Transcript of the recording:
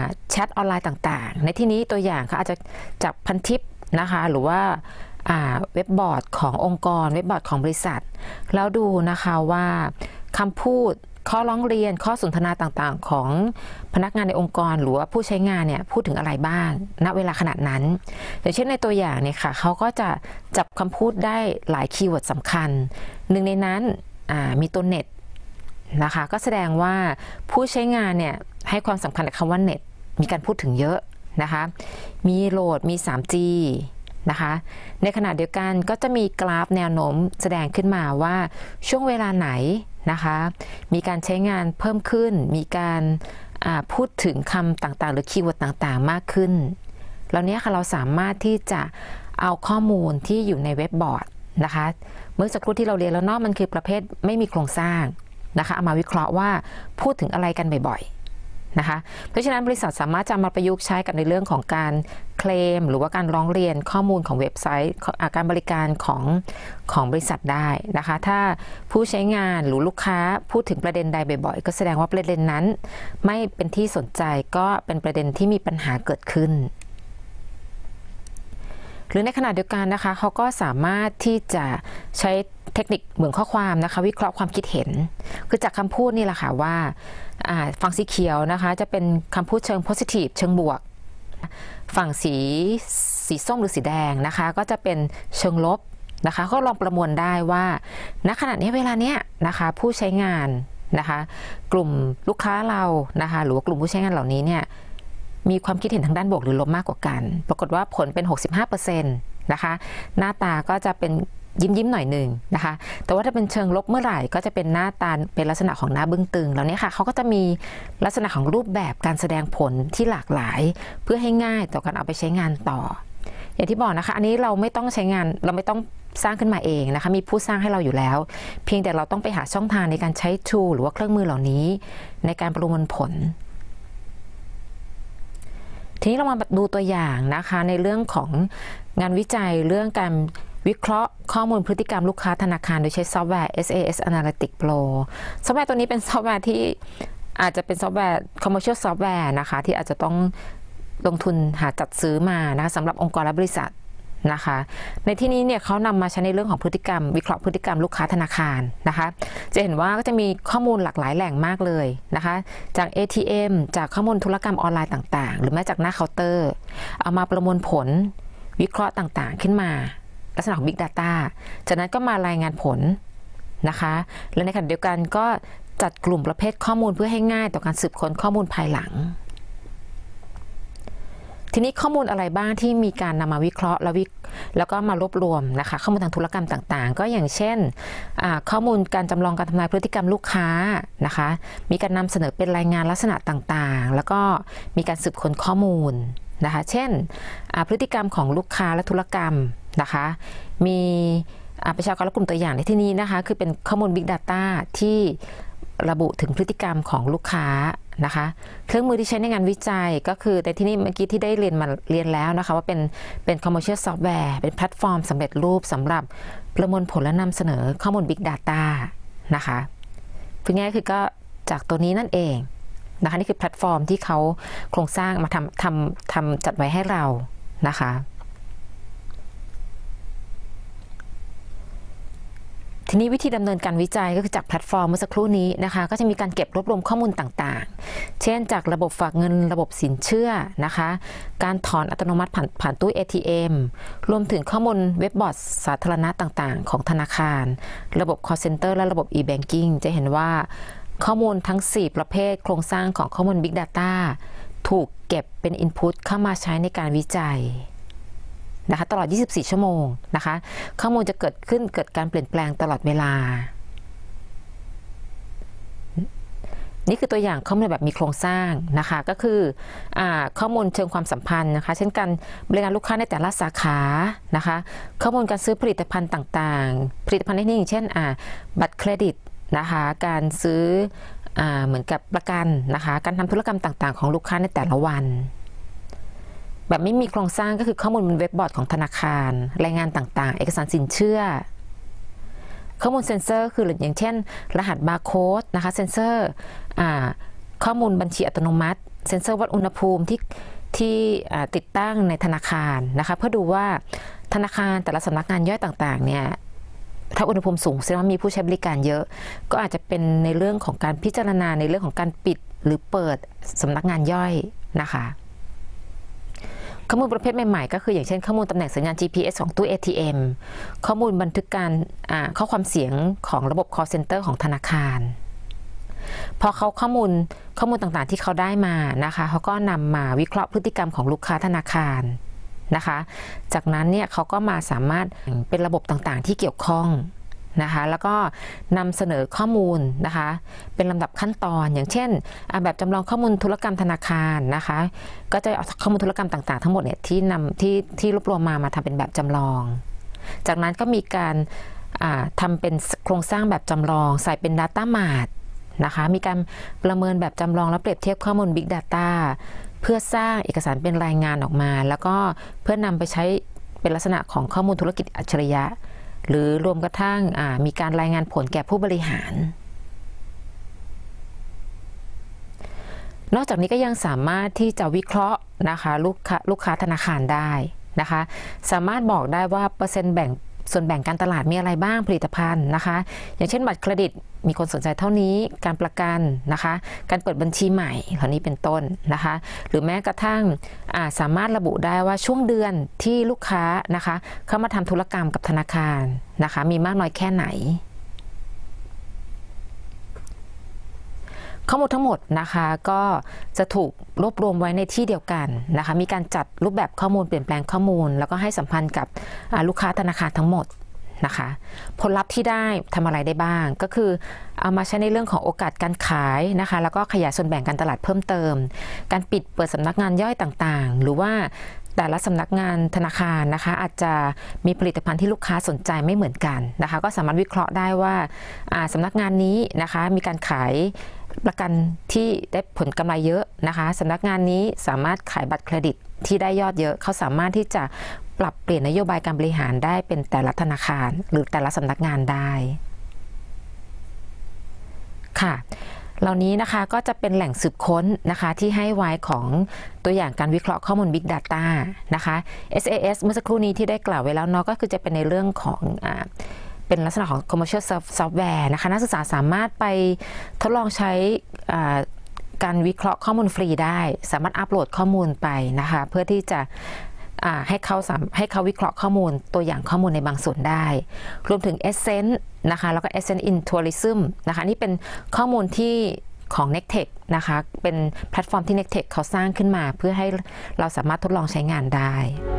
แชทออนไลน์ต่างๆในที่นี้ตัวอย่างค่ะอาจจะจากพันทิปนะคะหรือว่าเว็บบอร์ดขององค์กรเว็บบอร์ดของบริษัทแล้วดูนะคะว่าคำพูดข้อร้องเรียนข้อสนทนาต่างๆของพนักงานในองค์กรหรือว่าผู้ใช้งานเนี่ยพูดถึงอะไรบ้างณเวลาขณะนั้นอย่างเช่นในตัวอย่างเนี่ยค่ะเขาก็จะจับคำพูดได้หลายคีย์เวิร์ดสำคัญหนึ่งในนั้นมีตัวเน็ตนะคะก็แสดงว่าผู้ใช้งานเนี่ยให้ความสำคัญกับคำว่าเน็ตมีการพูดถึงเยอะนะคะมีโหลดมี 3G นะคะในขณะเดียวกันก็จะมีกราฟแนวโน้มแสดงขึ้นมาว่าช่วงเวลาไหนนะคะมีการใช้งานเพิ่มขึ้นมีการพูดถึงคำต่างๆหรือคีย์เวิร์ดต่างๆมากขึ้นแล้วเนี้ยค่ะเราสามารถที่จะเอาข้อมูลที่อยู่ในเว็บบอร์ดนะคะเมื่อสักครู่ที่เราเรียนแล้วเนาะมันคือประเภทไม่มีโครงสร้างนะคะเอามาวิเคราะห์ว่าพูดถึงอะไรกันบ่อยๆนะคะเพราะฉะนั้นบริษัทสามารถจะมาประยุกต์ใช้กับในเรื่องของการเคลมหรือว่าการร้องเรียนข้อมูลของเว็บไซต์การบริการของบริษัทได้นะคะถ้าผู้ใช้งานหรือลูกค้าพูดถึงประเด็นใดบ่อยๆก็แสดงว่าประเด็นนั้นไม่เป็นที่สนใจก็เป็นประเด็นที่มีปัญหาเกิดขึ้นหรือในขณะเดียวกันนะคะเขาก็สามารถที่จะใช้เทคนิคเหมือนข้อความนะคะวิเคราะห์ความคิดเห็นคือจากคำพูดนี่แหละค่ะว่าฝั่งสีเขียวนะคะจะเป็นคำพูดเชิง positive เชิงบวกฝั่งสีส้มหรือสีแดงนะคะก็จะเป็นเชิงลบนะคะก็ลองประมวลได้ว่าณขณะนี้เวลาเนี้ยนะคะผู้ใช้งานนะคะกลุ่มลูกค้าเรานะคะหรือว่ากลุ่มผู้ใช้งานเหล่านี้เนี่ยมีความคิดเห็นทางด้านบวกหรือลบมากกว่ากันปรากฏว่าผลเป็น 65% นะคะหน้าตาก็จะเป็นยิ้มหน่อยหนึ่งนะคะแต่ว่าถ้าเป็นเชิงลบเมื่อไหร่ก็จะเป็นหน้าตาเป็นลักษณะของหน้าบึ้งตึงแล้วเนี่ยค่ะเขาก็จะมีลักษณะของรูปแบบการแสดงผลที่หลากหลายเพื่อให้ง่ายต่อการเอาไปใช้งานต่ออย่างที่บอกนะคะอันนี้เราไม่ต้องใช้งานเราไม่ต้องสร้างขึ้นมาเองนะคะมีผู้สร้างให้เราอยู่แล้วเพียงแต่เราต้องไปหาช่องทางในการใช้ tool หรือว่าเครื่องมือเหล่านี้ในการประมวลผลทีนี้เรามาดูตัวอย่างนะคะในเรื่องของงานวิจัยเรื่องการวิเคราะห์ข้อมูลพฤติกรรมลูกค้าธนาคารโดยใช้ซอฟต์แวร์ SAS Analytics Pro ซอฟต์แวร์ตัวนี้เป็นซอฟต์แวร์ที่อาจจะเป็นซอฟต์แวร์ commercial software นะคะที่อาจจะต้องลงทุนหาจัดซื้อมานะคะสำหรับองค์กรและบริษัทนะคะในที่นี้เนี่ยเขานำมาใช้ในเรื่องของพฤติกรรมวิเคราะห์พฤติกรรมลูกค้าธนาคารนะคะจะเห็นว่าก็จะมีข้อมูลหลากหลายแหล่งมากเลยนะคะจาก ATM จากข้อมูลธุรกรรมออนไลน์ต่างๆหรือแม้จากหน้าเคาน์เตอร์เอามาประมวลผลวิเคราะห์ต่างๆขึ้นมาลักษณะของ Big Data จากนั้นก็มารายงานผลนะคะและในขณะเดียวกันก็จัดกลุ่มประเภทข้อมูลเพื่อให้ง่ายต่อการสืบค้นข้อมูลภายหลังทีนี้ข้อมูลอะไรบ้างที่มีการนำมาวิเคราะห์แล้วก็มารวบรวมนะคะข้อมูลทางธุรกรรมต่างๆก็อย่างเช่นข้อมูลการจำลองการทำนายพฤติกรรมลูกค้านะคะมีการนำเสนอเป็นรายงานลักษณะต่างๆแล้วก็มีการสืบค้นข้อมูลนะคะเช่นพฤติกรรมของลูกค้าและธุรกรรมนะคะมีประชากรและกลุ่มตัวอย่างในที่นี้นะคะคือเป็นข้อมูล Big Data ที่ระบุถึงพฤติกรรมของลูกค้านะคะเครื่องมือที่ใช้ในงานวิจัยก็คือแต่ที่นี่เมื่อกี้ที่ได้เรียนแล้วนะคะว่าเป็น commercial software เป็นแพลตฟอร์มสำเร็จรูปสำหรับประมวลผลและนำเสนอข้อมูล Big Data นะคะพูดง่ายคือก็จากตัวนี้นั่นเองนะคะนี่คือแพลตฟอร์มที่เขาโครงสร้างมาทำจัดไว้ให้เรานะคะทีนี้วิธีดำเนินการวิจัยก็คือจากแพลตฟอร์มเมื่อสักครู่นี้นะคะก็จะมีการเก็บรวบรวมข้อมูลต่างๆเช่นจากระบบฝากเงินระบบสินเชื่อนะคะการถอนอัตโนมัติผ่านตู้ ATM รวมถึงข้อมูลเว็บบอร์ดสาธารณะต่างๆของธนาคารระบบ call center และระบบ e-banking จะเห็นว่าข้อมูลทั้ง4ประเภทโครงสร้างของข้อมูล Big Data ถูกเก็บเป็น Input เข้ามาใช้ในการวิจัยนะคะตลอด 24 ชั่วโมงนะคะข้อมูลจะเกิดการเปลี่ยนแปลงตลอดเวลานี่คือตัวอย่างข้อมูลแบบมีโครงสร้างนะคะก็คือข้อมูลเชิงความสัมพันธ์นะคะเช่นการบริการลูกค้าในแต่ละสาขานะคะข้อมูลการซื้อผลิตภัณฑ์ต่างๆผลิตภัณฑ์ที่อย่างเช่นบัตรเครดิตนะคะการซื้อเหมือนกับประกันนะคะการทำธุรกรรมต่างๆของลูกค้าในแต่ละวันแบบไม่มีโครงสร้างก็คือข้อมูลบนเว็บบอร์ดของธนาคารรายงานต่างๆเอกสารสินเชื่อข้อมูลเซ็นเซอร์คืออย่างเช่นรหัสบาร์โค้ดนะคะเซ็นเซอร์ข้อมูลบัญชีอัตโนมัติเซ็นเซอร์วัดอุณหภูมิที่ติดตั้งในธนาคารนะคะเพื่อดูว่าธนาคารแต่ละสำนักงานย่อยต่างๆเนี่ยถ้าอุณหภูมิสูงแสดงว่ามีผู้ใช้บริการเยอะก็อาจจะเป็นในเรื่องของการพิจารณาในเรื่องของการปิดหรือเปิดสำนักงานย่อยนะคะข้อมูลประเภทใหม่ๆก็คืออย่างเช่นข้อมูลตำแหน่งสัญญาณ GPS ของตู้ ATM ข้อมูลบันทึกการข้อความเสียงของระบบ call center ของธนาคารพอเขาข้อมูลต่างๆที่เขาได้มานะคะเขาก็นำมาวิเคราะห์พฤติกรรมของลูกค้าธนาคารนะคะจากนั้นเนี่ยเขาก็มาสามารถเป็นระบบต่างๆที่เกี่ยวข้องนะคะแล้วก็นำเสนอข้อมูลนะคะเป็นลำดับขั้นตอนอย่างเช่นแบบจำลองข้อมูลธุรกรรมธนาคารนะคะก็จะเอาข้อมูลธุรกรรมต่างๆทั้งหมดเนี่ยที่รวบรวมมาทำเป็นแบบจำลองจากนั้นก็มีการทำเป็นโครงสร้างแบบจำลองใส่เป็น Data Mart นะคะมีการประเมินแบบจำลองและเปรียบเทียบข้อมูล Big Data เพื่อสร้างเอกสารเป็นรายงานออกมาแล้วก็เพื่อนำไปใช้เป็นลักษณะของข้อมูลธุรกิจอัจฉริยะหรือรวมกระทั่งมีการรายงานผลแก่ผู้บริหารนอกจากนี้ก็ยังสามารถที่จะวิเคราะห์นะคะลูกค้าธนาคารได้นะคะสามารถบอกได้ว่าเปอร์เซ็นต์ส่วนแบ่งการตลาดมีอะไรบ้างผลิตภัณฑ์นะคะอย่างเช่นบัตรเครดิตมีคนสนใจเท่านี้การประกันนะคะการเปิดบัญชีใหม่เหล่านี้เป็นต้นนะคะหรือแม้กระทั่งสามารถระบุได้ว่าช่วงเดือนที่ลูกค้านะคะเข้ามาทำธุรกรรมกับธนาคารนะคะมีมากน้อยแค่ไหนข้อมูลทั้งหมดนะคะก็จะถูกรวบรวมไว้ในที่เดียวกันนะคะมีการจัดรูปแบบข้อมูลเปลี่ยนแปลงข้อมูลแล้วก็ให้สัมพันธ์กับลูกค้าธนาคารทั้งหมดนะคะผลลัพธ์ที่ได้ทำอะไรได้บ้างก็คือเอามาใช้ในเรื่องของโอกาสการขายนะคะแล้วก็ขยายส่วนแบ่งการตลาดเพิ่มเติมการปิดเปิดสำนักงานย่อยต่างๆหรือว่าแต่ละสำนักงานธนาคารนะคะอาจจะมีผลิตภัณฑ์ที่ลูกค้าสนใจไม่เหมือนกันนะคะก็สามารถวิเคราะห์ได้ว่าสำนักงานนี้นะคะมีการขายประกันที่ได้ผลกำไรเยอะนะคะสำนักงานนี้สามารถขายบัตรเครดิตที่ได้ยอดเยอะเขาสามารถที่จะปรับเปลี่ยนนโยบายการบริหารได้เป็นแต่ละธนาคารหรือแต่ละสำนักงานได้ค่ะเหล่านี้นะคะก็จะเป็นแหล่งสืบค้นนะคะที่ให้ไว้ของตัวอย่างการวิเคราะห์ข้อมูล Big Data นะคะ SAS เมื่อสักครู่นี้ที่ได้กล่าวไว้แล้วเนาะก็คือจะเป็นในเรื่องของเป็นลักษณะของ commercial software นะคะนักศึกษาสามารถไปทดลองใช้การวิเคราะห์ข้อมูลฟรีได้สามารถอัปโหลดข้อมูลไปนะคะเพื่อที่จะให้เขาวิเคราะห์ข้อมูลตัวอย่างข้อมูลในบางส่วนได้รวมถึง Essence นะคะแล้วก็ Essence in Tourism นะคะนี่เป็นข้อมูลที่ของ Nectech นะคะเป็นแพลตฟอร์มที่ Nectech เขาสร้างขึ้นมาเพื่อให้เราสามารถทดลองใช้งานได้